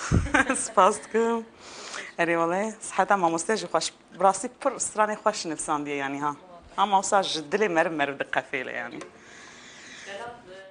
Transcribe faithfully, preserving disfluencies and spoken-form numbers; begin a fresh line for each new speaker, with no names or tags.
سپاس دکم اری والله صحتا مامۆستا جی خوش براسی پر استرانی خوش نفساندیه یعنی ها هم مامۆستا ji dilê me re me re diqefêle yani